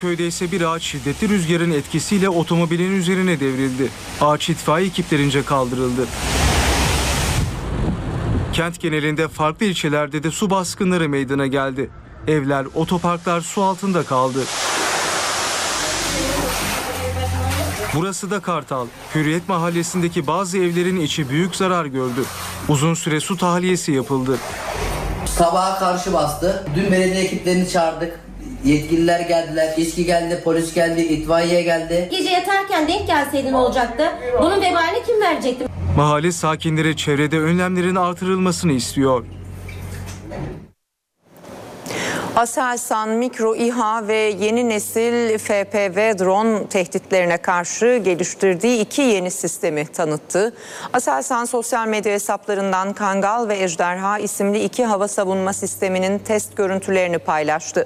Köyde ise bir ağaç şiddetli rüzgarın etkisiyle otomobilin üzerine devrildi. Ağaç itfaiye ekiplerince kaldırıldı. Kent genelinde farklı ilçelerde de su baskınları meydana geldi. Evler, otoparklar su altında kaldı. Burası da Kartal. Hürriyet Mahallesi'ndeki bazı evlerin içi büyük zarar gördü. Uzun süre su tahliyesi yapıldı. Sabaha karşı bastı. Dün belediye ekiplerini çağırdık. Yetkililer geldiler, İSKİ geldi, polis geldi, itfaiye geldi. Gece yatarken denk gelseydin olacaktı. Bunun vebalini kim verecekti? Mahalle sakinleri çevrede önlemlerin artırılmasını istiyor. Aselsan, mikro İHA ve yeni nesil FPV drone tehditlerine karşı geliştirdiği 2 yeni sistemi tanıttı. Aselsan sosyal medya hesaplarından Kangal ve Ejderha isimli 2 hava savunma sisteminin test görüntülerini paylaştı.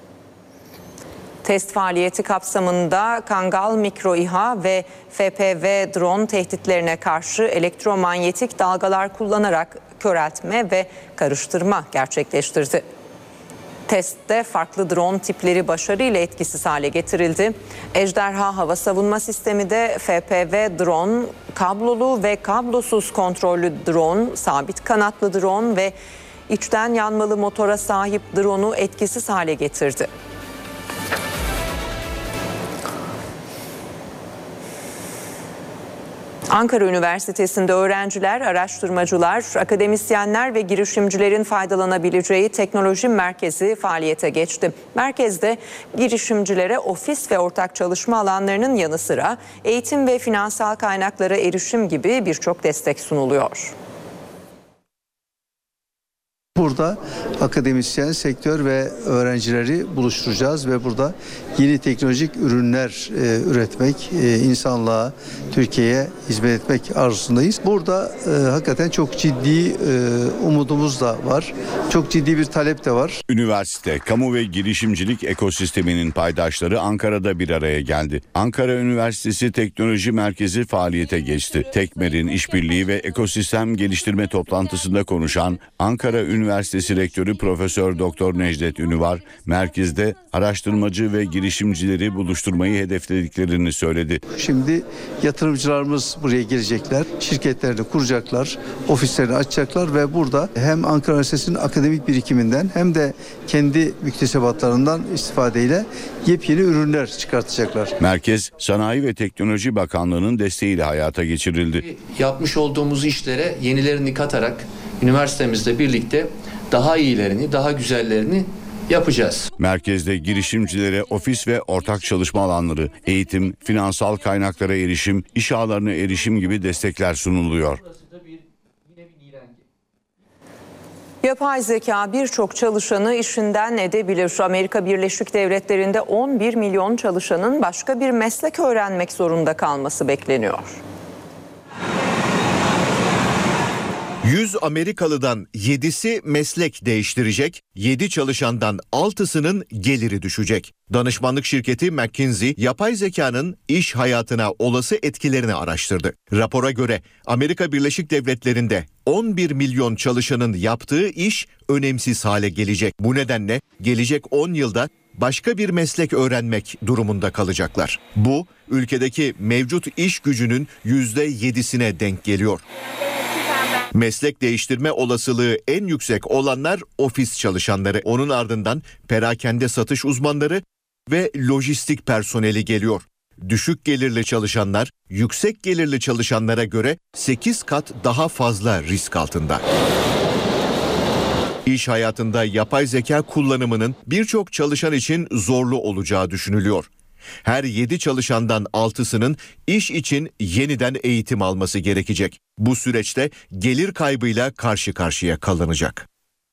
Test faaliyeti kapsamında Kangal mikro İHA ve FPV drone tehditlerine karşı elektromanyetik dalgalar kullanarak köreltme ve karıştırma gerçekleştirdi. Testte farklı drone tipleri başarıyla etkisiz hale getirildi. Ejderha hava savunma sistemi de FPV drone, kablolu ve kablosuz kontrollü drone, sabit kanatlı drone ve içten yanmalı motora sahip drone'u etkisiz hale getirdi. Ankara Üniversitesi'nde öğrenciler, araştırmacılar, akademisyenler ve girişimcilerin faydalanabileceği teknoloji merkezi faaliyete geçti. Merkezde girişimcilere ofis ve ortak çalışma alanlarının yanı sıra eğitim ve finansal kaynaklara erişim gibi birçok destek sunuluyor. Burada akademisyen, sektör ve öğrencileri buluşturacağız ve burada yeni teknolojik ürünler üretmek, insanlığa, Türkiye'ye hizmet etmek arzusundayız. Burada hakikaten çok ciddi umudumuz da var. Çok ciddi bir talep de var. Üniversite, kamu ve girişimcilik ekosisteminin paydaşları Ankara'da bir araya geldi. Ankara Üniversitesi Teknoloji Merkezi faaliyete geçti. Tekmer'in işbirliği ve ekosistem geliştirme toplantısında konuşan Ankara Üniversitesi Rektörü Profesör Doktor Necdet Ünüvar, merkezde araştırmacı ve girişimcileri buluşturmayı hedeflediklerini söyledi. Şimdi yatırımcılarımız buraya gelecekler, şirketlerini kuracaklar, ofislerini açacaklar ve burada hem Ankara Üniversitesi'nin akademik birikiminden hem de kendi müktesebatlarından istifadeyle yepyeni ürünler çıkartacaklar. Merkez, Sanayi ve Teknoloji Bakanlığı'nın desteğiyle hayata geçirildi. Yapmış olduğumuz işlere yenilerini katarak üniversitemizle birlikte daha iyilerini, daha güzellerini yapacağız. Merkezde girişimcilere ofis ve ortak çalışma alanları, eğitim, finansal kaynaklara erişim, iş ağlarına erişim gibi destekler sunuluyor. Yapay zeka birçok çalışanı işinden edebilir. Amerika Birleşik Devletleri'nde 11 milyon çalışanın başka bir meslek öğrenmek zorunda kalması bekleniyor. 100 Amerikalı'dan 7'si meslek değiştirecek, 7 çalışandan 6'sının geliri düşecek. Danışmanlık şirketi McKinsey, yapay zekanın iş hayatına olası etkilerini araştırdı. Rapora göre Amerika Birleşik Devletleri'nde 11 milyon çalışanın yaptığı iş önemsiz hale gelecek. Bu nedenle gelecek 10 yılda başka bir meslek öğrenmek durumunda kalacaklar. Bu, ülkedeki mevcut iş gücünün %7'sine denk geliyor. Meslek değiştirme olasılığı en yüksek olanlar ofis çalışanları. Onun ardından perakende satış uzmanları ve lojistik personeli geliyor. Düşük gelirli çalışanlar, yüksek gelirli çalışanlara göre 8 kat daha fazla risk altında. İş hayatında yapay zeka kullanımının birçok çalışan için zorlu olacağı düşünülüyor. Her 7 çalışandan 6'sının iş için yeniden eğitim alması gerekecek. Bu süreçte gelir kaybıyla karşı karşıya kalınacak.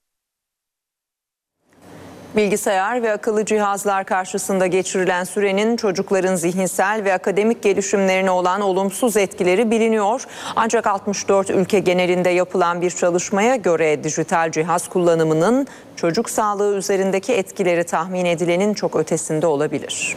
Bilgisayar ve akıllı cihazlar karşısında geçirilen sürenin çocukların zihinsel ve akademik gelişimlerine olan olumsuz etkileri biliniyor. Ancak 64 ülke genelinde yapılan bir çalışmaya göre dijital cihaz kullanımının çocuk sağlığı üzerindeki etkileri tahmin edilenin çok ötesinde olabilir.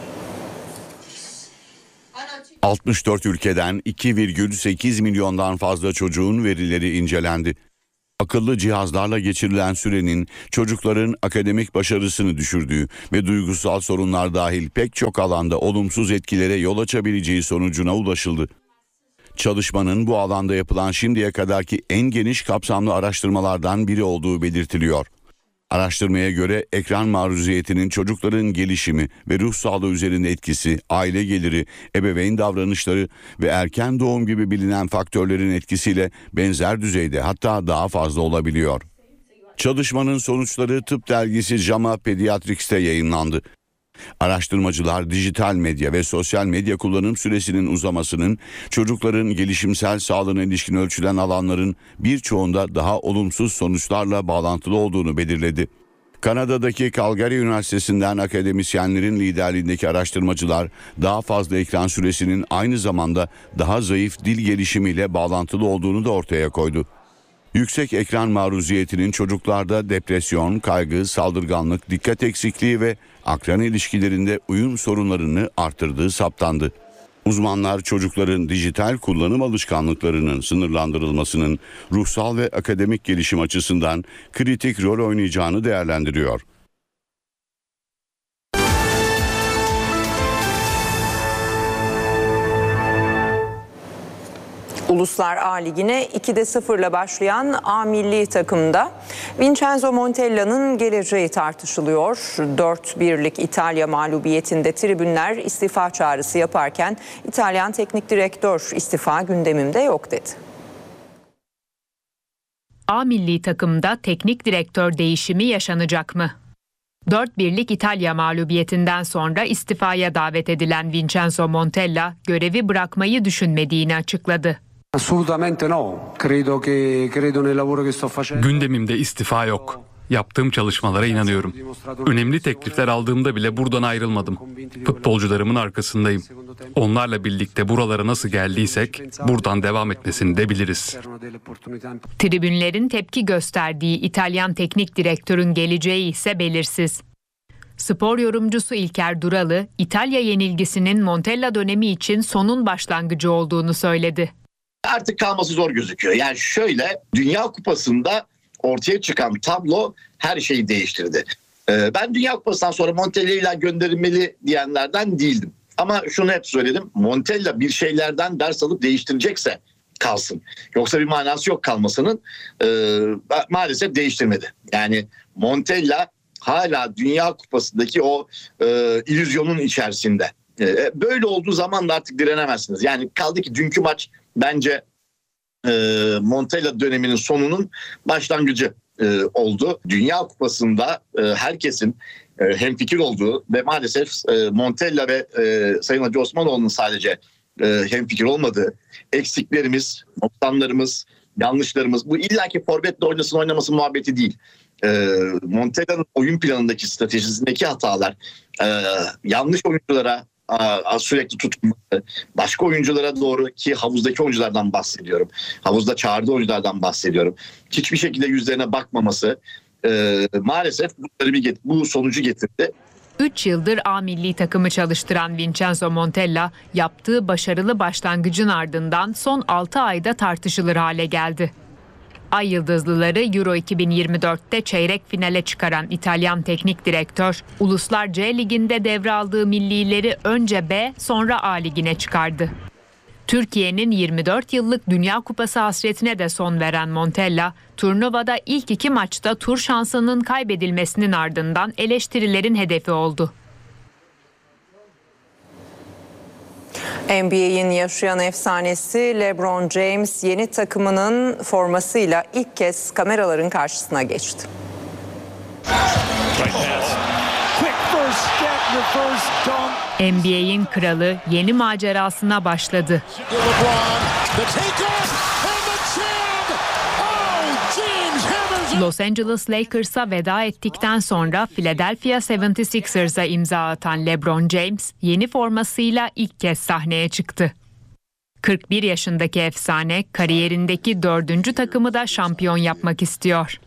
64 ülkeden 2,8 milyondan fazla çocuğun verileri incelendi. Akıllı cihazlarla geçirilen sürenin çocukların akademik başarısını düşürdüğü ve duygusal sorunlar dahil pek çok alanda olumsuz etkilere yol açabileceği sonucuna ulaşıldı. Çalışmanın bu alanda yapılan şimdiye kadarki en geniş kapsamlı araştırmalardan biri olduğu belirtiliyor. Araştırmaya göre ekran maruziyetinin çocukların gelişimi ve ruh sağlığı üzerinde etkisi, aile geliri, ebeveyn davranışları ve erken doğum gibi bilinen faktörlerin etkisiyle benzer düzeyde, hatta daha fazla olabiliyor. Çalışmanın sonuçları tıp dergisi JAMA Pediatrics'te yayınlandı. Araştırmacılar dijital medya ve sosyal medya kullanım süresinin uzamasının çocukların gelişimsel sağlığına ilişkin ölçülen alanların birçoğunda daha olumsuz sonuçlarla bağlantılı olduğunu belirledi. Kanada'daki Calgary Üniversitesi'nden akademisyenlerin liderliğindeki araştırmacılar daha fazla ekran süresinin aynı zamanda daha zayıf dil gelişimiyle bağlantılı olduğunu da ortaya koydu. Yüksek ekran maruziyetinin çocuklarda depresyon, kaygı, saldırganlık, dikkat eksikliği ve akran ilişkilerinde uyum sorunlarını artırdığı saptandı. Uzmanlar çocukların dijital kullanım alışkanlıklarının sınırlandırılmasının ruhsal ve akademik gelişim açısından kritik rol oynayacağını değerlendiriyor. Uluslar A Ligi'ne 2'de 0'la başlayan A milli takımda Vincenzo Montella'nın geleceği tartışılıyor. 4-1'lik İtalya mağlubiyetinde tribünler istifa çağrısı yaparken İtalyan teknik direktör istifa gündemimde yok dedi. A milli takımda teknik direktör değişimi yaşanacak mı? 4-1'lik İtalya mağlubiyetinden sonra istifaya davet edilen Vincenzo Montella görevi bırakmayı düşünmediğini açıkladı. Gündemimde istifa yok. Yaptığım çalışmalara inanıyorum. Önemli teklifler aldığımda bile buradan ayrılmadım. Futbolcularımın arkasındayım. Onlarla birlikte buralara nasıl geldiysek buradan devam etmesini de biliriz. Tribünlerin tepki gösterdiği İtalyan teknik direktörün geleceği ise belirsiz. Spor yorumcusu İlker Duralı, İtalya yenilgisinin Montella dönemi için sonun başlangıcı olduğunu söyledi. Artık kalması zor gözüküyor. Yani şöyle, Dünya Kupası'nda ortaya çıkan tablo her şeyi değiştirdi. Ben Dünya Kupası'ndan sonra Montella'yla gönderilmeli diyenlerden değildim. Ama şunu hep söyledim. Montella bir şeylerden ders alıp değiştirecekse kalsın. Yoksa bir manası yok kalmasının. Maalesef değiştirmedi. Yani Montella hala Dünya Kupası'ndaki o illüzyonun içerisinde. Böyle olduğu zaman da artık direnemezsiniz. Yani kaldı ki dünkü maç bence Montella döneminin sonunun başlangıcı oldu. Dünya Kupası'nda herkesin hemfikir olduğu ve maalesef Montella ve Sayın Hacı Osmanoğlu'nun sadece hemfikir olmadığı eksiklerimiz, noksanlarımız, yanlışlarımız, bu illaki forvetle oynasın oynaması muhabbeti değil. Montella'nın oyun planındaki stratejisindeki hatalar, yanlış oyunculara sürekli tutulması, başka oyunculara doğru, ki havuzdaki oyunculardan bahsediyorum, havuzda çağırdığı oyunculardan bahsediyorum, hiçbir şekilde yüzlerine bakmaması maalesef bu sonucu getirdi. 3 yıldır A milli takımı çalıştıran Vincenzo Montella yaptığı başarılı başlangıcın ardından son 6 ayda tartışılır hale geldi. Ay Yıldızlıları Euro 2024'te çeyrek finale çıkaran İtalyan teknik direktör, Uluslar C Ligi'nde devraldığı millileri önce B, sonra A Ligi'ne çıkardı. Türkiye'nin 24 yıllık Dünya Kupası hasretine de son veren Montella, turnuvada ilk 2 maçta tur şansının kaybedilmesinin ardından eleştirilerin hedefi oldu. NBA'in yaşayan efsanesi LeBron James yeni takımının formasıyla ilk kez kameraların karşısına geçti. NBA'in kralı yeni macerasına başladı. Los Angeles Lakers'a veda ettikten sonra Philadelphia 76ers'a imza atan LeBron James yeni formasıyla ilk kez sahneye çıktı. 41 yaşındaki efsane kariyerindeki 4. takımı da şampiyon yapmak istiyor.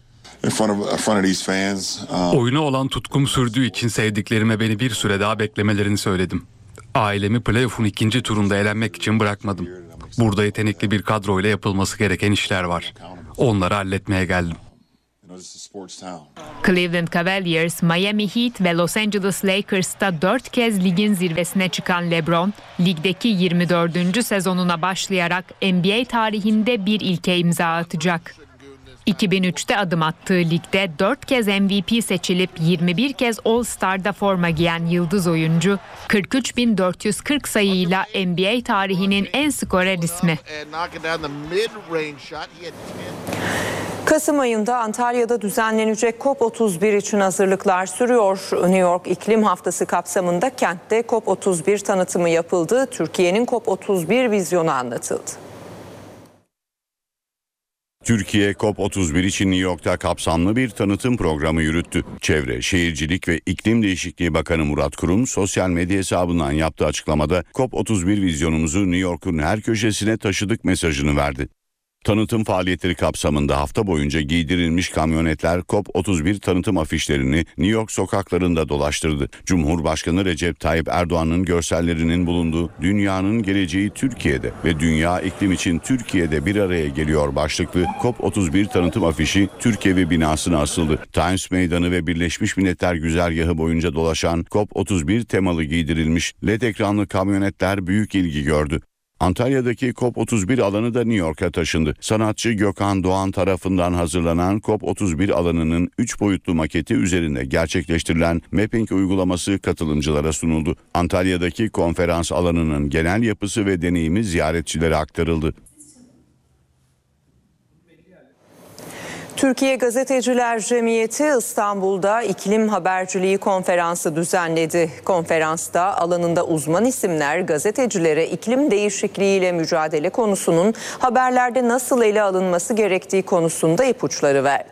Oyuna olan tutkum sürdüğü için sevdiklerime beni bir süre daha beklemelerini söyledim. Ailemi playoff'un 2. turunda elenmek için bırakmadım. Burada yetenekli bir kadroyla yapılması gereken işler var. Onları halletmeye geldim. Cleveland Cavaliers, Miami Heat ve Los Angeles Lakers'ta 4 kez ligin zirvesine çıkan LeBron, ligdeki 24. sezonuna başlayarak NBA tarihinde bir ilke imza atacak. 2003'te adım attığı ligde 4 kez MVP seçilip 21 kez All-Star'da forma giyen yıldız oyuncu, 43.440 sayıyla NBA tarihinin en skorer ismi. Kasım ayında Antalya'da düzenlenecek COP31 için hazırlıklar sürüyor. New York İklim Haftası kapsamında kentte COP31 tanıtımı yapıldı. Türkiye'nin COP31 vizyonu anlatıldı. Türkiye COP31 için New York'ta kapsamlı bir tanıtım programı yürüttü. Çevre, Şehircilik ve İklim Değişikliği Bakanı Murat Kurum sosyal medya hesabından yaptığı açıklamada COP31 vizyonumuzu New York'un her köşesine taşıdık mesajını verdi. Tanıtım faaliyetleri kapsamında hafta boyunca giydirilmiş kamyonetler COP31 tanıtım afişlerini New York sokaklarında dolaştırdı. Cumhurbaşkanı Recep Tayyip Erdoğan'ın görsellerinin bulunduğu "Dünyanın geleceği Türkiye'de ve dünya iklim için Türkiye'de bir araya geliyor" başlıklı COP31 tanıtım afişi Türkiye binasına asıldı. Times Meydanı ve Birleşmiş Milletler güzergahı boyunca dolaşan COP31 temalı giydirilmiş LED ekranlı kamyonetler büyük ilgi gördü. Antalya'daki COP31 alanı da New York'a taşındı. Sanatçı Gökhan Doğan tarafından hazırlanan COP31 alanının 3 boyutlu maketi üzerinde gerçekleştirilen mapping uygulaması katılımcılara sunuldu. Antalya'daki konferans alanının genel yapısı ve deneyimi ziyaretçilere aktarıldı. Türkiye Gazeteciler Cemiyeti İstanbul'da iklim haberciliği konferansı düzenledi. Konferansta alanında uzman isimler gazetecilere iklim değişikliğiyle mücadele konusunun haberlerde nasıl ele alınması gerektiği konusunda ipuçları verdi.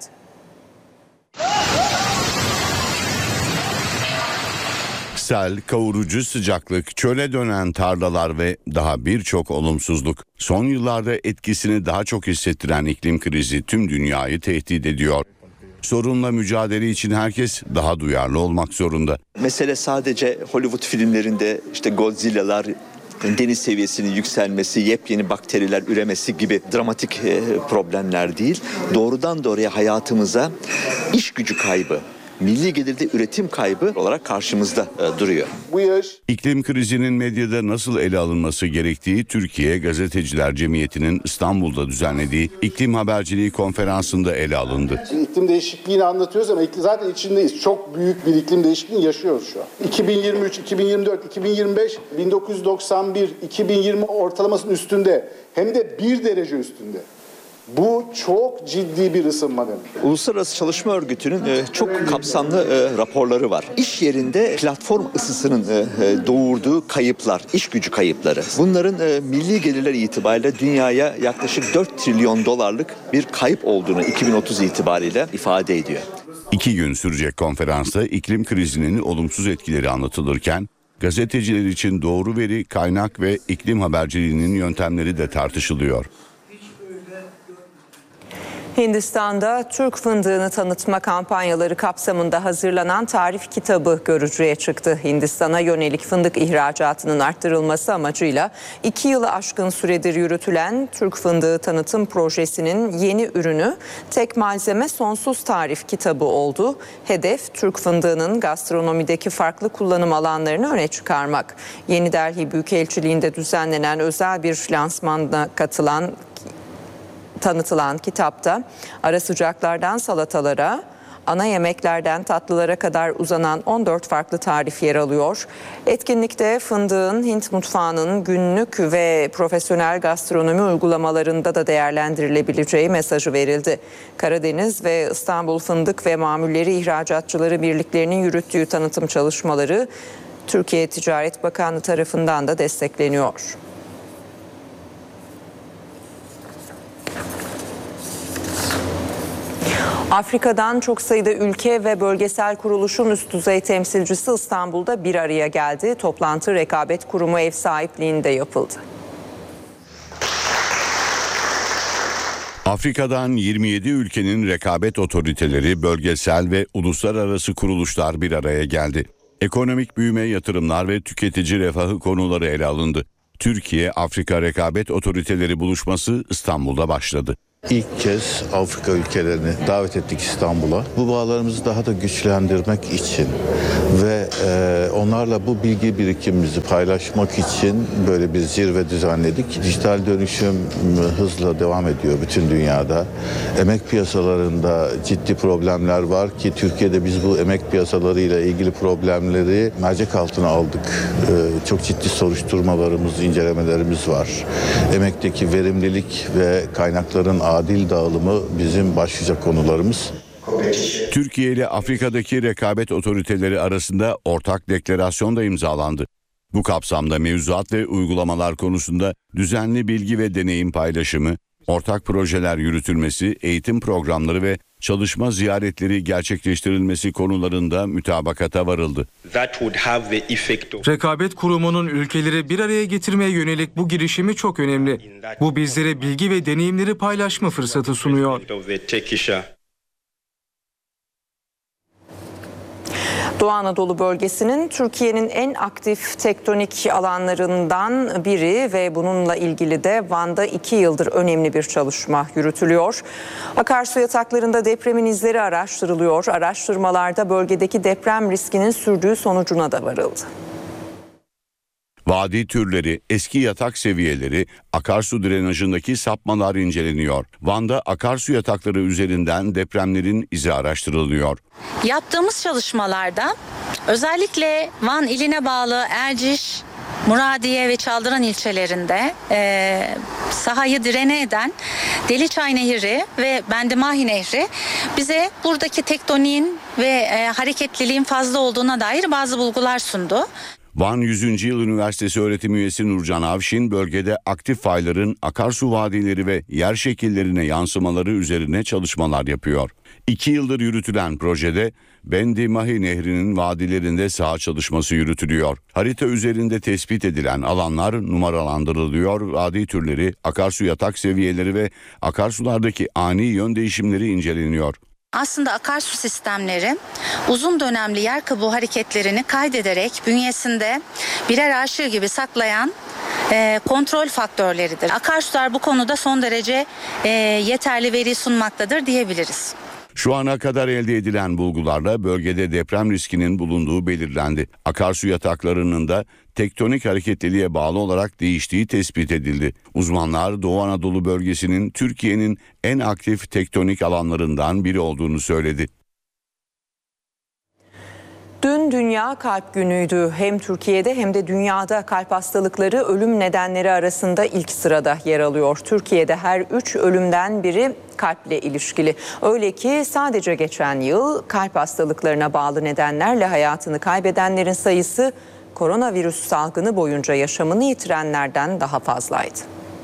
Sel, kavurucu sıcaklık, çöle dönen tarlalar ve daha birçok olumsuzluk. Son yıllarda etkisini daha çok hissettiren iklim krizi tüm dünyayı tehdit ediyor. Sorunla mücadele için herkes daha duyarlı olmak zorunda. Mesele sadece Hollywood filmlerinde işte Godzilla'lar, deniz seviyesinin yükselmesi, yepyeni bakteriler üremesi gibi dramatik problemler değil. Doğrudan doğruya hayatımıza iş gücü kaybı, milli gelirde üretim kaybı olarak karşımızda duruyor. İklim krizinin medyada nasıl ele alınması gerektiği Türkiye Gazeteciler Cemiyeti'nin İstanbul'da düzenlediği iklim haberciliği konferansında ele alındı. İklim değişikliğini anlatıyoruz ama zaten içindeyiz. Çok büyük bir iklim değişikliğini yaşıyoruz şu an. 2023, 2024, 2025, 1991, 2020 ortalamasının üstünde, hem de 1 derece üstünde. Bu çok ciddi bir ısınma demek. Uluslararası Çalışma Örgütü'nün çok kapsamlı raporları var. İş yerinde platform ısısının doğurduğu kayıplar, iş gücü kayıpları. Bunların milli gelirler itibariyle dünyaya yaklaşık 4 trilyon dolarlık bir kayıp olduğunu 2030 itibariyle ifade ediyor. 2 gün sürecek konferansta iklim krizinin olumsuz etkileri anlatılırken, gazeteciler için doğru veri, kaynak ve iklim haberciliğinin yöntemleri de tartışılıyor. Hindistan'da Türk fındığını tanıtma kampanyaları kapsamında hazırlanan tarif kitabı görücüye çıktı. Hindistan'a yönelik fındık ihracatının arttırılması amacıyla 2 yılı aşkın süredir yürütülen Türk fındığı tanıtım projesinin yeni ürünü tek malzeme sonsuz tarif kitabı oldu. Hedef Türk fındığının gastronomideki farklı kullanım alanlarını öne çıkarmak. Yeni Delhi Büyükelçiliği'nde düzenlenen özel bir lansmana tanıtılan kitapta ara sıcaklardan salatalara, ana yemeklerden tatlılara kadar uzanan 14 farklı tarif yer alıyor. Etkinlikte fındığın Hint mutfağının günlük ve profesyonel gastronomi uygulamalarında da değerlendirilebileceği mesajı verildi. Karadeniz ve İstanbul Fındık ve Mamulleri İhracatçıları Birliklerinin yürüttüğü tanıtım çalışmaları Türkiye Ticaret Bakanlığı tarafından da destekleniyor. Afrika'dan çok sayıda ülke ve bölgesel kuruluşun üst düzey temsilcisi İstanbul'da bir araya geldi. Toplantı Rekabet Kurumu ev sahipliğinde yapıldı. Afrika'dan 27 ülkenin rekabet otoriteleri, bölgesel ve uluslararası kuruluşlar bir araya geldi. Ekonomik büyüme, yatırımlar ve tüketici refahı konuları ele alındı. Türkiye-Afrika Rekabet Otoriteleri buluşması İstanbul'da başladı. İlk kez Afrika ülkelerini davet ettik İstanbul'a. Bu bağlarımızı daha da güçlendirmek için ve onlarla bu bilgi birikimimizi paylaşmak için böyle bir zirve düzenledik. Dijital dönüşüm hızla devam ediyor bütün dünyada. Emek piyasalarında ciddi problemler var ki Türkiye'de biz bu emek piyasalarıyla ilgili problemleri mercek altına aldık. Çok ciddi soruşturmalarımız, incelemelerimiz var. Emekteki verimlilik ve kaynakların adil dağılımı bizim başlıca konularımız. Türkiye ile Afrika'daki rekabet otoriteleri arasında ortak deklarasyon da imzalandı. Bu kapsamda mevzuat ve uygulamalar konusunda düzenli bilgi ve deneyim paylaşımı, ortak projeler yürütülmesi, eğitim programları ve çalışma ziyaretleri gerçekleştirilmesi konularında mütabakata varıldı. Rekabet Kurumu'nun ülkeleri bir araya getirmeye yönelik bu girişimi çok önemli. Bu bizlere bilgi ve deneyimleri paylaşma fırsatı sunuyor. Doğu Anadolu bölgesinin Türkiye'nin en aktif tektonik alanlarından biri ve bununla ilgili de Van'da 2 yıldır önemli bir çalışma yürütülüyor. Akarsu yataklarında depremin izleri araştırılıyor. Araştırmalarda bölgedeki deprem riskinin sürdüğü sonucuna da varıldı. Vadi türleri, eski yatak seviyeleri, akarsu drenajındaki sapmalar inceleniyor. Van'da akarsu yatakları üzerinden depremlerin izi araştırılıyor. Yaptığımız çalışmalarda özellikle Van iline bağlı Erciş, Muradiye ve Çaldıran ilçelerinde sahayı direne eden Deliçay Nehri ve Bendimahi Nehri bize buradaki tektoniğin ve hareketliliğin fazla olduğuna dair bazı bulgular sundu. Van 100. Yıl Üniversitesi öğretim üyesi Nurcan Avşin bölgede aktif fayların akarsu vadileri ve yer şekillerine yansımaları üzerine çalışmalar yapıyor. 2 yıldır yürütülen projede Bendimahi Nehri'nin vadilerinde saha çalışması yürütülüyor. Harita üzerinde tespit edilen alanlar numaralandırılıyor. Vadi türleri, akarsu yatak seviyeleri ve akarsulardaki ani yön değişimleri inceleniyor. Aslında akarsu sistemleri uzun dönemli yer kabuğu hareketlerini kaydederek bünyesinde birer arşiv gibi saklayan kontrol faktörleridir. Akarsular bu konuda son derece yeterli veri sunmaktadır diyebiliriz. Şu ana kadar elde edilen bulgularla bölgede deprem riskinin bulunduğu belirlendi. Akarsu yataklarının da tektonik hareketliliğe bağlı olarak değiştiği tespit edildi. Uzmanlar Doğu Anadolu bölgesinin Türkiye'nin en aktif tektonik alanlarından biri olduğunu söyledi. Dün Dünya Kalp Günü'ydü. Hem Türkiye'de hem de dünyada kalp hastalıkları ölüm nedenleri arasında ilk sırada yer alıyor. Türkiye'de her 3 ölümden biri kalple ilişkili. Öyle ki sadece geçen yıl kalp hastalıklarına bağlı nedenlerle hayatını kaybedenlerin sayısı koronavirüs salgını boyunca yaşamını yitirenlerden daha fazlaydı.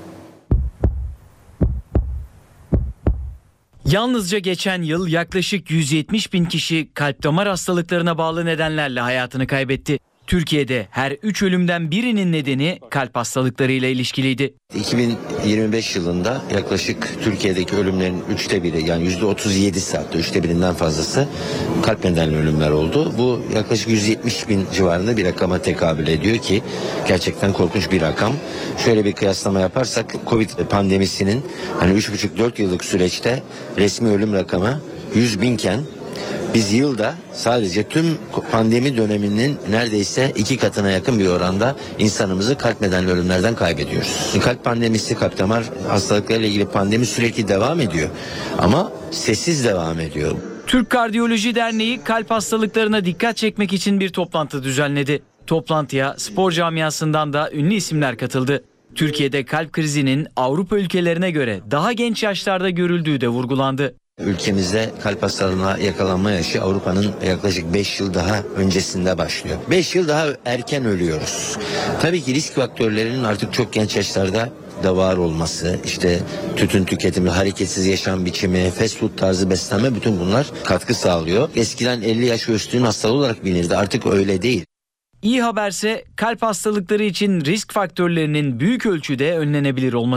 Yalnızca geçen yıl yaklaşık 170 bin kişi kalp damar hastalıklarına bağlı nedenlerle hayatını kaybetti. Türkiye'de her 3 ölümden birinin nedeni kalp hastalıklarıyla ilişkiliydi. 2025 yılında yaklaşık Türkiye'deki ölümlerin 1/3 yani %37'si hatta 1/3'ünden fazlası kalp nedenli ölümler oldu. Bu yaklaşık 170 bin civarında bir rakama tekabül ediyor ki gerçekten korkunç bir rakam. Şöyle bir kıyaslama yaparsak Covid pandemisinin 3,5-4 yıllık süreçte resmi ölüm rakamı 100 binken biz yılda sadece tüm pandemi döneminin neredeyse 2 katına yakın bir oranda insanımızı kalp nedenli ölümlerden kaybediyoruz. Kalp pandemisi, kalp damar hastalıklarıyla ilgili pandemi sürekli devam ediyor ama sessiz devam ediyor. Türk Kardiyoloji Derneği kalp hastalıklarına dikkat çekmek için bir toplantı düzenledi. Toplantıya spor camiasından da ünlü isimler katıldı. Türkiye'de kalp krizinin Avrupa ülkelerine göre daha genç yaşlarda görüldüğü de vurgulandı. Ülkemizde kalp hastalığına yakalanma yaşı Avrupa'nın yaklaşık 5 yıl daha öncesinde başlıyor. 5 yıl daha erken ölüyoruz. Tabii ki risk faktörlerinin artık çok genç yaşlarda da var olması, işte tütün tüketimi, hareketsiz yaşam biçimi, fast food tarzı beslenme, bütün bunlar katkı sağlıyor. Eskiden 50 yaş üstünün hastalığı olarak bilinirdi, artık öyle değil. İyi haberse kalp hastalıkları için risk faktörlerinin büyük ölçüde önlenebilir olması.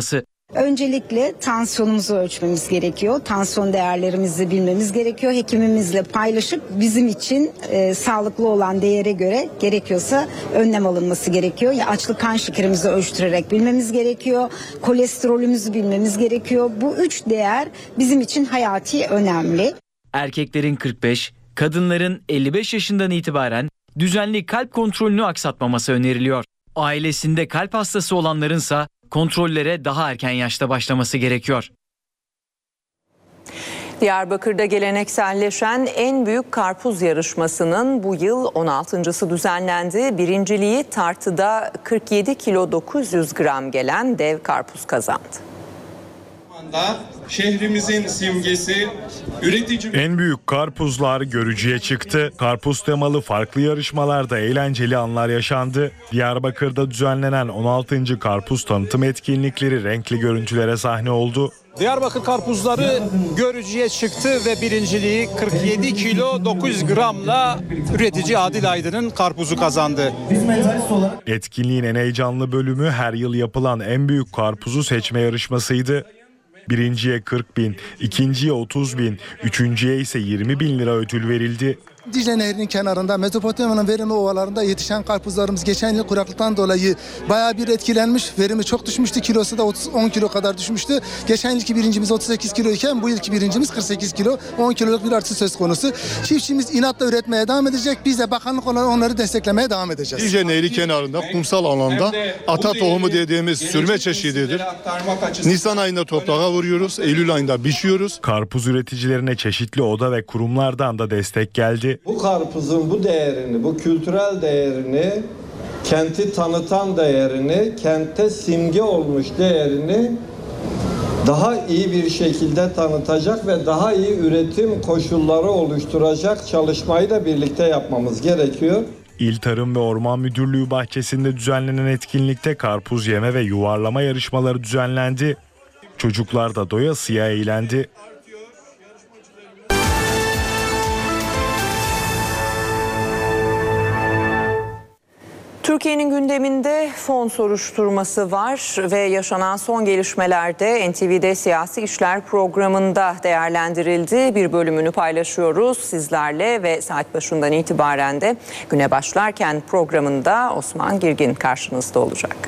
Öncelikle tansiyonumuzu ölçmemiz gerekiyor. Tansiyon değerlerimizi bilmemiz gerekiyor. Hekimimizle paylaşıp bizim için sağlıklı olan değere göre gerekiyorsa önlem alınması gerekiyor. Açlık kan şekerimizi ölçtürerek bilmemiz gerekiyor. Kolesterolümüzü bilmemiz gerekiyor. Bu 3 değer bizim için hayati önemli. Erkeklerin 45, kadınların 55 yaşından itibaren düzenli kalp kontrolünü aksatmaması öneriliyor. Ailesinde kalp hastası olanlarınsa kontrollere daha erken yaşta başlaması gerekiyor. Diyarbakır'da gelenekselleşen en büyük karpuz yarışmasının bu yıl 16.'sı düzenlendi. Birinciliği tartıda 47 kilo 900 gram gelen dev karpuz kazandı. Şehrimizin simgesi üretici... En büyük karpuzlar görücüye çıktı. Karpuz temalı farklı yarışmalarda eğlenceli anlar yaşandı. Diyarbakır'da düzenlenen 16. karpuz tanıtım etkinlikleri renkli görüntülere sahne oldu. Diyarbakır karpuzları görücüye çıktı ve birinciliği 47 kilo 900 gramla üretici Adil Aydın'ın karpuzu kazandı. Etkinliğin en heyecanlı bölümü her yıl yapılan en büyük karpuzu seçme yarışmasıydı. Birinciye 40 bin, ikinciye 30 bin, üçüncüye ise 20 bin lira ödül verildi. Dicle Nehri'nin kenarında Mezopotamya'nın verimli ovalarında yetişen karpuzlarımız geçen yıl kuraklıktan dolayı bayağı bir etkilenmiş. Verimi çok düşmüştü. Kilosu da 10 kilo kadar düşmüştü. Geçen yılki birincimiz 38 kilo iken bu yılki birincimiz 48 kilo. 10 kiloluk bir artış söz konusu. Çiftçimiz inatla üretmeye devam edecek. Biz de bakanlık olarak onları desteklemeye devam edeceğiz. Dicle Nehri kenarında kumsal alanda ata tohumu dediğimiz sürme çeşididir. Nisan ayında toprağa vuruyoruz. Eylül ayında biçiyoruz. Karpuz üreticilerine çeşitli oda ve kurumlardan da destek geldi. Bu karpuzun bu değerini, bu kültürel değerini, kenti tanıtan değerini, kente simge olmuş değerini daha iyi bir şekilde tanıtacak ve daha iyi üretim koşulları oluşturacak çalışmayı da birlikte yapmamız gerekiyor. İl Tarım ve Orman Müdürlüğü bahçesinde düzenlenen etkinlikte karpuz yeme ve yuvarlama yarışmaları düzenlendi. Çocuklar da doyasıya eğlendi. Türkiye'nin gündeminde fon soruşturması var ve yaşanan son gelişmelerde NTV'de Siyasi İşler programında değerlendirildi. Bir bölümünü paylaşıyoruz sizlerle ve saat başından itibaren de güne başlarken programında Osman Girgin karşınızda olacak.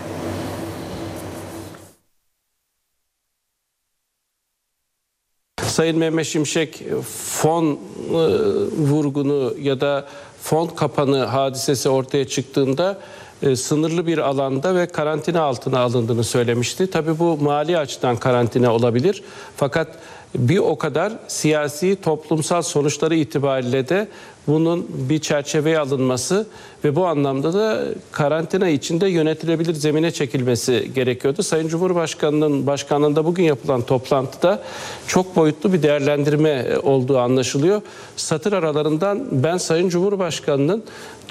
Sayın Mehmet Şimşek fon vurgunu ya da fon kapanı hadisesi ortaya çıktığında sınırlı bir alanda ve karantina altına alındığını söylemişti. Tabii bu mali açıdan karantina olabilir. Fakat bir o kadar siyasi, toplumsal sonuçları itibariyle de bunun bir çerçeveye alınması ve bu anlamda da karantina içinde yönetilebilir zemine çekilmesi gerekiyordu. Sayın Cumhurbaşkanı'nın başkanlığında bugün yapılan toplantıda çok boyutlu bir değerlendirme olduğu anlaşılıyor. Satır aralarından ben Sayın Cumhurbaşkanı'nın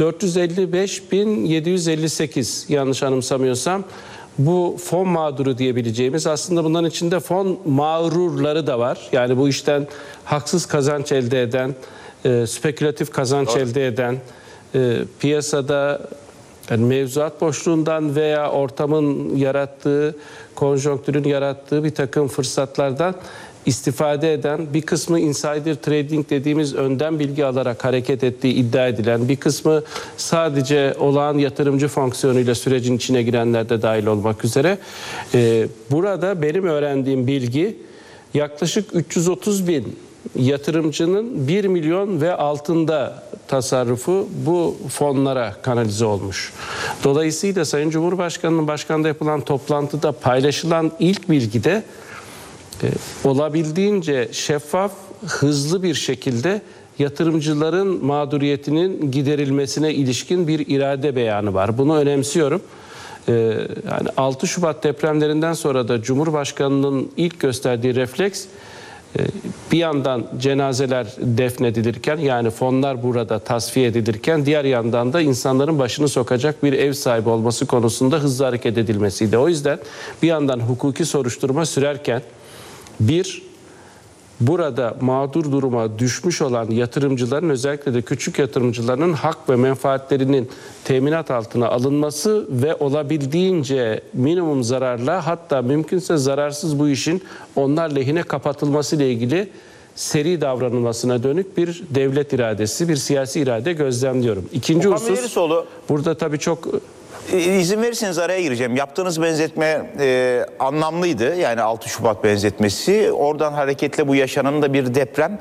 455.758 yanlış anımsamıyorsam bu fon mağduru diyebileceğimiz, aslında bunların içinde fon mağrurları da var. Yani bu işten haksız kazanç elde eden, spekülatif kazanç elde eden, piyasada yani mevzuat boşluğundan veya ortamın yarattığı, konjonktürün yarattığı bir takım fırsatlardan istifade eden, bir kısmı insider trading dediğimiz önden bilgi alarak hareket ettiği iddia edilen, bir kısmı sadece olağan yatırımcı fonksiyonuyla sürecin içine girenler de dahil olmak üzere. Burada benim öğrendiğim bilgi yaklaşık 330 bin yatırımcının 1 milyon ve altında tasarrufu bu fonlara kanalize olmuş. Dolayısıyla Sayın Cumhurbaşkanı'nın başkanlığı yapılan toplantıda paylaşılan ilk bilgide olabildiğince şeffaf, hızlı bir şekilde yatırımcıların mağduriyetinin giderilmesine ilişkin bir irade beyanı var. Bunu önemsiyorum. Yani 6 Şubat depremlerinden sonra da Cumhurbaşkanı'nın ilk gösterdiği refleks, bir yandan cenazeler defnedilirken, yani fonlar burada tasfiye edilirken, diğer yandan da insanların başını sokacak bir ev sahibi olması konusunda hızlı hareket edilmesiydi. O yüzden bir yandan hukuki soruşturma sürerken burada mağdur duruma düşmüş olan yatırımcıların, özellikle de küçük yatırımcıların hak ve menfaatlerinin teminat altına alınması ve olabildiğince minimum zararla, hatta mümkünse zararsız bu işin onlar lehine kapatılması ile ilgili seri davranılmasına dönük bir devlet iradesi, bir siyasi irade gözlemliyorum. İkinci Okan husus, Merisoğlu, burada tabii çok... İzin verirseniz araya gireceğim. Yaptığınız benzetme anlamlıydı. Yani 6 Şubat benzetmesi. Oradan hareketle bu yaşanan da bir deprem.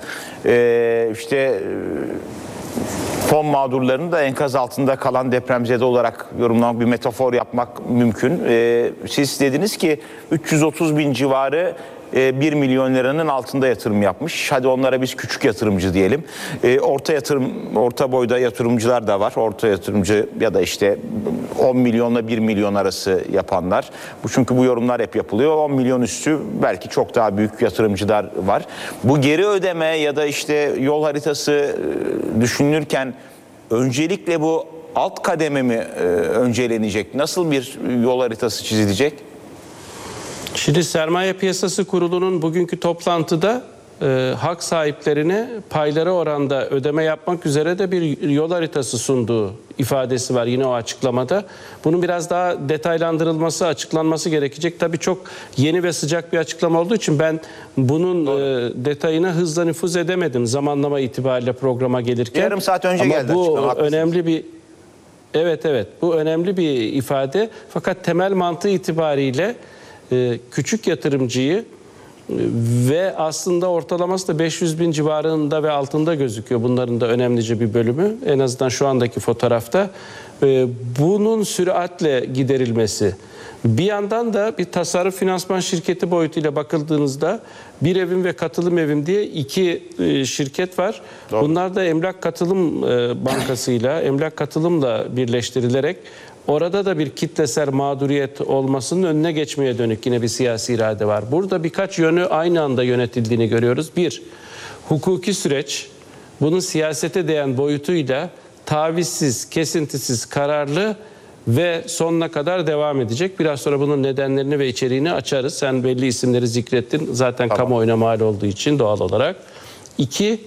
Fon mağdurlarını da enkaz altında kalan depremzede olarak yorumlamak, bir metafor yapmak mümkün. Siz dediniz ki 330 bin civarı 1 milyon liranın altında yatırım yapmış. Hadi onlara biz küçük yatırımcı diyelim. Orta boyda yatırımcılar da var. Orta yatırımcı ya da işte 10 milyonla 1 milyon arası yapanlar. Çünkü bu yorumlar hep yapılıyor. 10 milyon üstü belki çok daha büyük yatırımcılar var. Bu geri ödeme ya da işte yol haritası düşünülürken öncelikle bu alt kademe mi öncelenecek? Nasıl bir yol haritası çizilecek? Şimdi Sermaye Piyasası Kurulu'nun bugünkü toplantıda hak sahiplerine payları oranda ödeme yapmak üzere de bir yol haritası sunduğu ifadesi var yine o açıklamada. Bunun biraz daha detaylandırılması, açıklanması gerekecek. Tabii çok yeni ve sıcak bir açıklama olduğu için ben bunun detayına hızla nüfuz edemedim zamanlama itibariyle programa gelirken. Yarım saat önce ama geldi bu açıklama. önemli bir... Evet, bu önemli bir ifade. Fakat temel mantığı itibariyle küçük yatırımcıyı ve aslında ortalaması da 500 bin civarında ve altında gözüküyor. Bunların da önemlice bir bölümü, en azından şu andaki fotoğrafta. Bunun süratle giderilmesi. Bir yandan da bir tasarruf finansman şirketi boyutuyla bakıldığınızda Bir Evim ve Katılım Evim diye iki şirket var. Doğru. Bunlar da Emlak Katılım Bankası'yla, Emlak Katılım'la birleştirilerek orada da bir kitlesel mağduriyet olmasının önüne geçmeye dönük yine bir siyasi irade var. Burada birkaç yönü aynı anda yönetildiğini görüyoruz. Bir, hukuki süreç bunun siyasete değen boyutuyla tavizsiz, kesintisiz, kararlı ve sonuna kadar devam edecek. Biraz sonra bunun nedenlerini ve içeriğini açarız. Sen belli isimleri zikrettin. Zaten tamam. Kamuoyuna mal olduğu için doğal olarak. İki,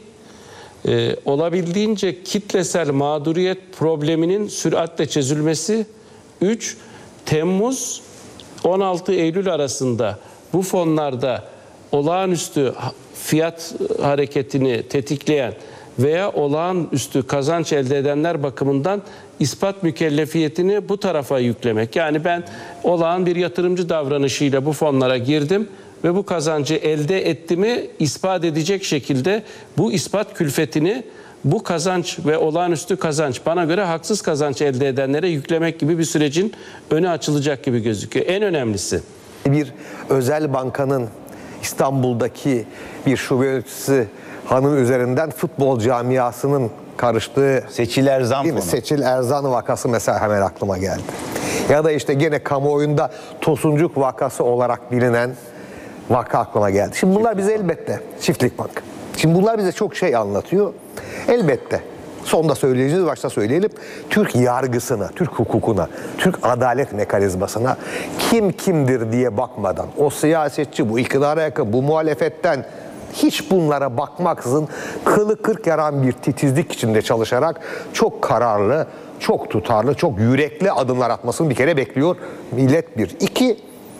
olabildiğince kitlesel mağduriyet probleminin süratle çözülmesi. 3. Temmuz 16 Eylül arasında bu fonlarda olağanüstü fiyat hareketini tetikleyen veya olağanüstü kazanç elde edenler bakımından ispat mükellefiyetini bu tarafa yüklemek. Yani ben olağan bir yatırımcı davranışıyla bu fonlara girdim ve bu kazancı elde ettiğimi ispat edecek şekilde bu ispat külfetini bu kazanç ve olağanüstü kazanç bana göre haksız kazanç elde edenlere yüklemek gibi bir sürecin önü açılacak gibi gözüküyor. En önemlisi. Bir özel bankanın İstanbul'daki bir şube yöneticisi hanım üzerinden futbol camiasının karıştığı Seçil Erzan fonu. Seçil Erzan vakası mesela hemen aklıma geldi. Ya da işte gene kamuoyunda Tosuncuk vakası olarak bilinen vaka aklıma geldi. Şimdi bunlar bize elbette Çiftlik Bank. Şimdi bunlar bize çok şey anlatıyor. Elbette. Sonda söyleyeceğiz, başta söyleyelim. Türk yargısına, Türk hukukuna, Türk adalet mekanizmasına kim kimdir diye bakmadan, o siyasetçi, bu iktidara yakın, bu muhalefetten hiç bunlara bakmaksızın kılı kırk yaran bir titizlik içinde çalışarak çok kararlı, çok tutarlı, çok yürekli adımlar atmasını bir kere bekliyor millet bir. İki,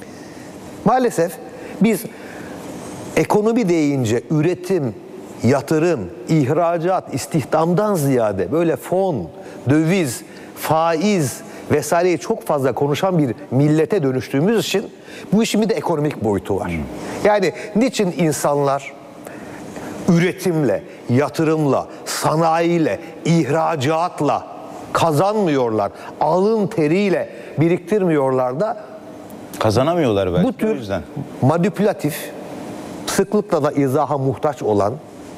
maalesef biz ekonomi deyince üretim, yatırım, ihracat, istihdamdan ziyade böyle fon, döviz, faiz vesaireyi çok fazla konuşan bir millete dönüştüğümüz için bu işin bir de ekonomik boyutu var. Yani niçin insanlar üretimle, yatırımla, sanayiyle, ihracatla kazanmıyorlar, alın teriyle biriktirmiyorlar da kazanamıyorlar belki. Bu tür manipülatif, sıklıkla da izaha muhtaç olan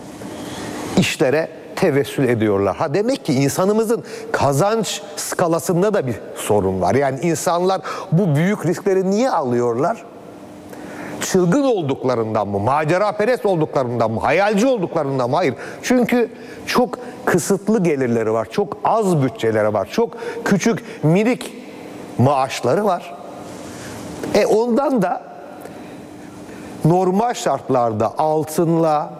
işlere tevessül ediyorlar. Ha demek ki insanımızın kazanç skalasında da bir sorun var. Yani insanlar bu büyük riskleri niye alıyorlar? Çılgın olduklarından mı? Maceraperest olduklarından mı? Hayalci olduklarından mı? Hayır. Çünkü çok kısıtlı gelirleri var. Çok az bütçeleri var. Çok küçük, minik maaşları var. Ondan da normal şartlarda altınla,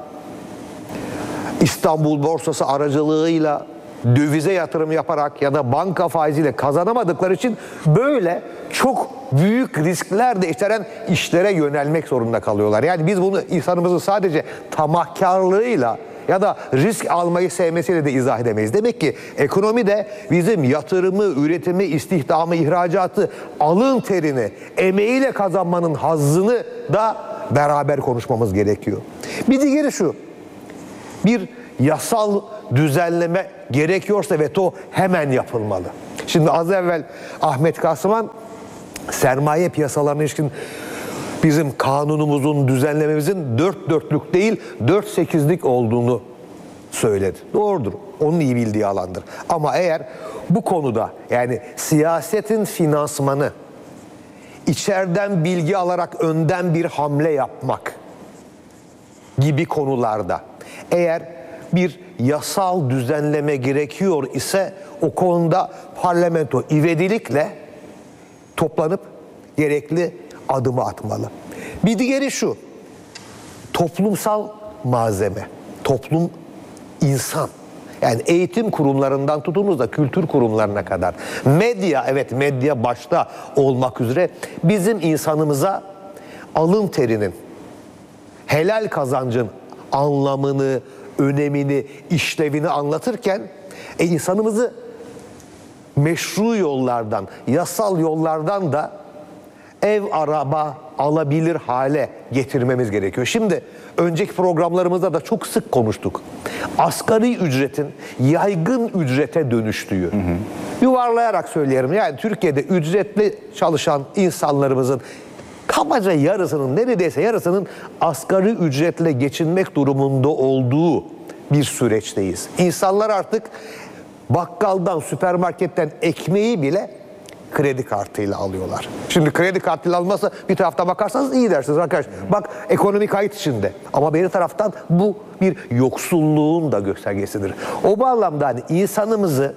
İstanbul borsası aracılığıyla, dövize yatırım yaparak ya da banka faiziyle kazanamadıkları için böyle çok büyük riskler de içeren işlere yönelmek zorunda kalıyorlar. Yani biz bunu insanımızın sadece tamahkarlığıyla ya da risk almayı sevmesiyle de izah edemeyiz. Demek ki ekonomi de bizim yatırımı, üretimi, istihdamı, ihracatı, alın terini, emeğiyle kazanmanın hazzını da beraber konuşmamız gerekiyor. Bir diğeri şu, bir yasal düzenleme gerekiyorsa veto hemen yapılmalı. Şimdi az evvel Ahmet Kasıman sermaye piyasalarına ilişkin bizim kanunumuzun, düzenlememizin 4/4'lük değil 4/8'lik olduğunu söyledi. Doğrudur. Onun iyi bildiği alandır. Ama eğer bu konuda, yani siyasetin finansmanı, içeriden bilgi alarak önden bir hamle yapmak gibi konularda eğer bir yasal düzenleme gerekiyor ise o konuda parlamento ivedilikle toplanıp gerekli adımı atmalı. Bir diğeri şu, toplumsal malzeme, toplum, insan. Yani eğitim kurumlarından tutunuz da kültür kurumlarına kadar. Medya, evet medya başta olmak üzere bizim insanımıza alın terinin, helal kazancın anlamını, önemini, işlevini anlatırken insanımızı meşru yollardan, yasal yollardan da ev, araba alabilir hale getirmemiz gerekiyor. Şimdi önceki programlarımızda da çok sık konuştuk. Asgari ücretin yaygın ücrete dönüştüğü. Yuvarlayarak söyleyelim. Yani Türkiye'de ücretli çalışan insanlarımızın kabaca yarısının, neredeyse yarısının asgari ücretle geçinmek durumunda olduğu bir süreçteyiz. İnsanlar artık bakkaldan, süpermarketten ekmeği bile kredi kartıyla alıyorlar. Şimdi kredi kartıyla alması bir tarafta bakarsanız iyi dersiniz arkadaş. Bak ekonomi kayıt içinde. Ama bir taraftan bu bir yoksulluğun da göstergesidir. O bağlamda hani insanımızı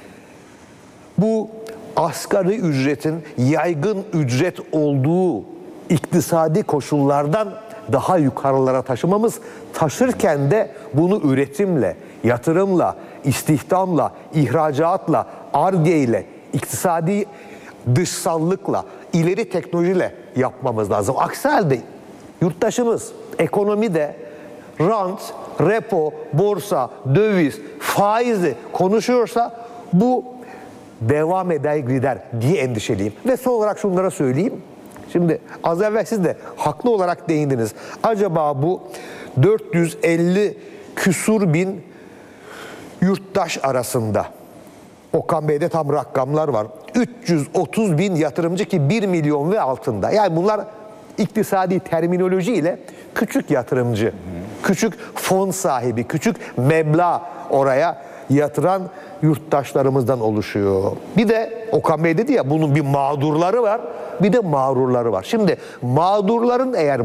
bu asgari ücretin yaygın ücret olduğu iktisadi koşullardan daha yukarılara taşımamız, taşırken de bunu üretimle, yatırımla, istihdamla, ihracatla, Ar-Ge ile, iktisadi dışsallıkla, ileri teknolojiyle yapmamız lazım. Aksi halde yurttaşımız ekonomide rant, repo, borsa, döviz, faizi konuşuyorsa bu devam eder gider diye endişeliyim. Ve son olarak şunlara söyleyeyim. Şimdi az evvel siz de haklı olarak değindiniz. Acaba bu 450 küsur bin yurttaş arasında, Okan Bey'de tam rakamlar var, 330 bin yatırımcı ki 1 milyon ve altında. Yani bunlar iktisadi terminolojiyle küçük yatırımcı, küçük fon sahibi, küçük meblağ oraya yatıran yurttaşlarımızdan oluşuyor. Bir de Okan Bey dedi ya, bunun bir mağdurları var, bir de mağrurları var. Şimdi mağdurların eğer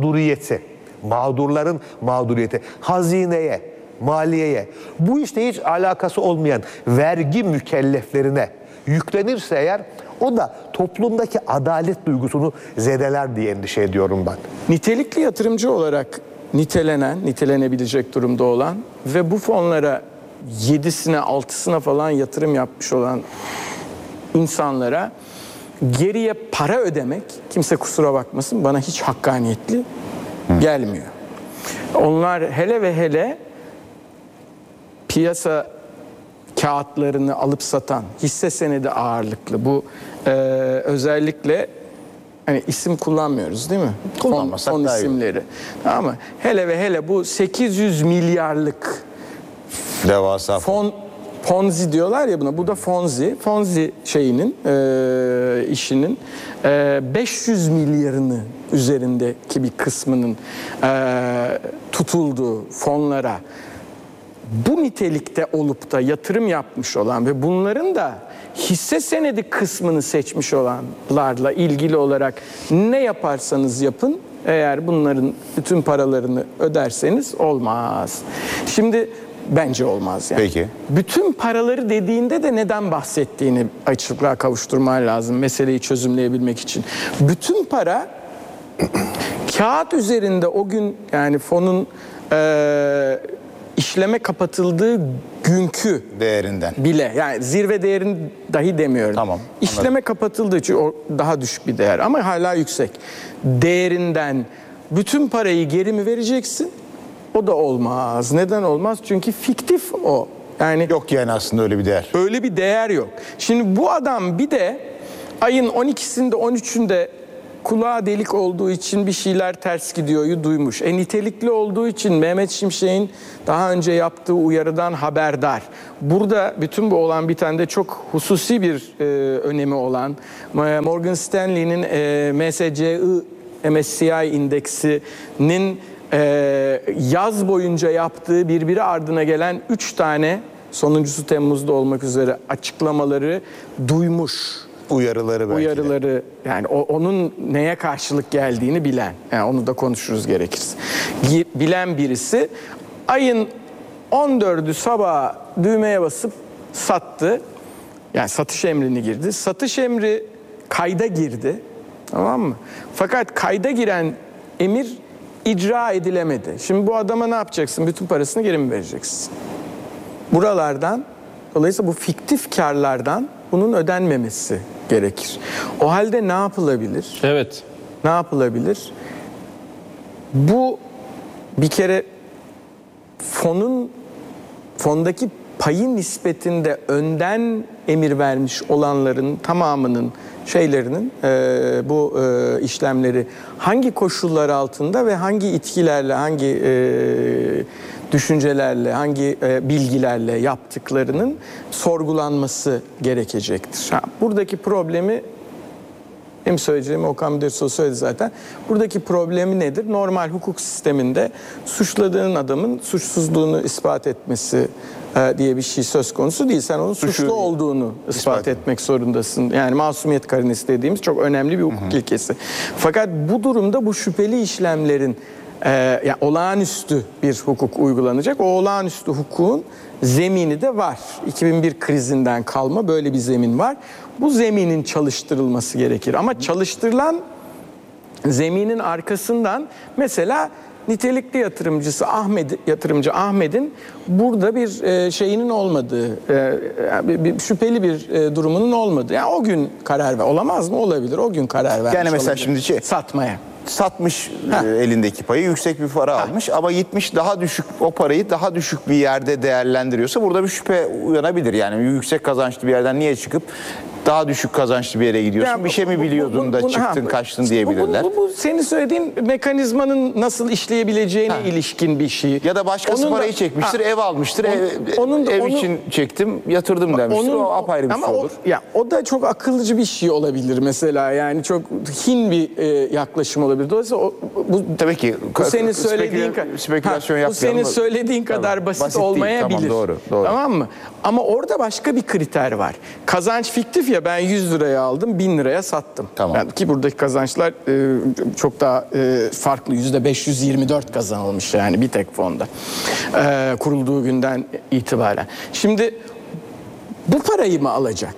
mağduriyeti hazineye, maliyeye, bu işte hiç alakası olmayan vergi mükelleflerine yüklenirse eğer, o da toplumdaki adalet duygusunu zedeler diye endişe ediyorum ben. Nitelikli yatırımcı olarak nitelenebilecek durumda olan ve bu fonlara 7'sine 6'sına falan yatırım yapmış olan insanlara geriye para ödemek, kimse kusura bakmasın, bana hiç hakkaniyetli gelmiyor. Onlar hele ve hele piyasa kağıtlarını alıp satan, hisse senedi ağırlıklı, bu özellikle hani isim kullanmıyoruz değil mi? Kullanmasak fon daha iyi. isimleri. Ama hele ve hele bu 800 milyarlık devasa Ponzi diyorlar ya buna. Bu da Fonzi. Fonzi şeyinin, işinin 500 milyarını üzerindeki bir kısmının tutulduğu fonlara bu nitelikte olup da yatırım yapmış olan ve bunların da hisse senedi kısmını seçmiş olanlarla ilgili olarak ne yaparsanız yapın, eğer bunların bütün paralarını öderseniz olmaz. Şimdi bence olmaz yani. Peki. Bütün paraları dediğinde de neden bahsettiğini açıklığa kavuşturman lazım meseleyi çözümleyebilmek için. Bütün para kağıt üzerinde o gün yani fonun işleme kapatıldığı günkü değerinden bile, yani zirve değerini dahi demiyorum. Tamam. İşleme kapatıldığı için o daha düşük bir değer ama hala yüksek. Değerinden bütün parayı geri mi vereceksin? O da olmaz. Neden olmaz? Çünkü fiktif o. Yani yok yani aslında öyle bir değer. Öyle bir değer yok. Şimdi bu adam bir de ayın 12'sinde 13'ünde kulağa delik olduğu için bir şeyler ters gidiyor'yu duymuş. Nitelikli olduğu için Mehmet Şimşek'in daha önce yaptığı uyarıdan haberdar. Burada bütün bu olan bir tane de çok hususi bir önemi olan Morgan Stanley'nin MSCI indeksinin yaz boyunca yaptığı birbiri ardına gelen 3 tane, sonuncusu Temmuz'da olmak üzere, açıklamaları duymuş. Uyarıları belki Uyarıları de. Yani onun neye karşılık geldiğini bilen. Yani onu da konuşuruz gerekirse. Bilen birisi ayın 14'ü sabah düğmeye basıp sattı. Yani satış emrini girdi. Satış emri kayda girdi. Tamam mı? Fakat kayda giren emir icra edilemedi. Şimdi bu adama ne yapacaksın? Bütün parasını geri mi vereceksin? Buralardan, dolayısıyla bu fiktif karlardan bunun ödenmemesi gerekir. O halde ne yapılabilir? Evet. Ne yapılabilir? Bu bir kere fondaki payı nispetinde önden emir vermiş olanların tamamının bu işlemleri hangi koşullar altında ve hangi itkilerle, hangi düşüncelerle, hangi bilgilerle yaptıklarının sorgulanması gerekecektir. Buradaki problemi, benim söyleyeceğim Okan Müderrisoğlu söyledi zaten. Buradaki problemi nedir? Normal hukuk sisteminde suçladığın adamın suçsuzluğunu ispat etmesi diye bir şey söz konusu değil. Sen onun suçlu olduğunu ispat etmek zorundasın. Yani masumiyet karinesi dediğimiz çok önemli bir hukuk ilkesi. Fakat bu durumda bu şüpheli işlemlerin yani olağanüstü bir hukuk uygulanacak. O olağanüstü hukukun zemini de var. 2001 krizinden kalma böyle bir zemin var. Bu zeminin çalıştırılması gerekir. Ama çalıştırılan zeminin arkasından mesela nitelikli yatırımcı Ahmet'in burada bir şeyinin olmadığı, bir şüpheli bir durumunun olmadığı. Yani o gün karar ver. Olamaz mı? Olabilir. O gün karar vermiş. Yani mesela olabilir. şimdi satmaya. Satmış elindeki payı, yüksek bir para almış ama gitmiş daha düşük, o parayı daha düşük bir yerde değerlendiriyorsa burada bir şüphe uyanabilir. Yani yüksek kazançlı bir yerden niye çıkıp daha düşük kazançlı bir yere gidiyorsun? Yani bir şey mi biliyordun da çıktın kaçtın diyebilirler. Bu senin söylediğin mekanizmanın nasıl işleyebileceğine ilişkin bir şey. Ya da başkası parayı çekmiştir, ev almıştır, ev için çektim, yatırdım demiştir. O apayrı bir şey olur. O da çok akılcı bir şey olabilir mesela. Yani çok hin bir yaklaşım olabilir. Dolayısıyla bu tabii ki bu senin söylediğin spekülasyon yapmayalım. Bu senin söylediğin kadar basit olmayabilir. Tamam, doğru. Tamam mı? Ama orada başka bir kriter var. Kazanç fiktif ya, ben 100 liraya aldım, 1000 liraya sattım. Tamam. Yani ki buradaki kazançlar çok daha farklı. %524 kazanılmış yani bir tek fonda. Kurulduğu günden itibaren. Şimdi bu parayı mı alacak?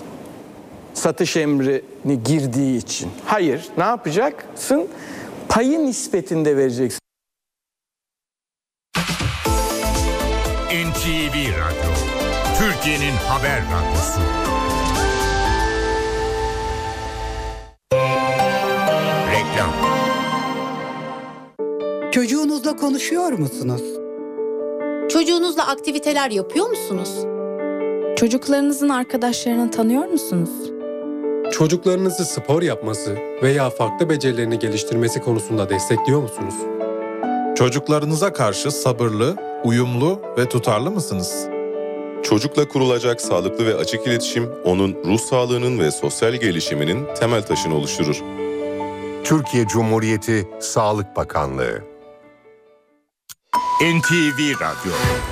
Satış emrini girdiği için. Hayır. Ne yapacaksın? Payı nispetinde vereceksin. NTV Radyo, Türkiye'nin haber radyosu. Reklam. Çocuğunuzla konuşuyor musunuz? Çocuğunuzla aktiviteler yapıyor musunuz? Çocuklarınızın arkadaşlarını tanıyor musunuz? Çocuklarınızı spor yapması veya farklı becerilerini geliştirmesi konusunda destekliyor musunuz? Çocuklarınıza karşı sabırlı, uyumlu ve tutarlı mısınız? Çocukla kurulacak sağlıklı ve açık iletişim, onun ruh sağlığının ve sosyal gelişiminin temel taşını oluşturur. Türkiye Cumhuriyeti Sağlık Bakanlığı. NTV Radyo.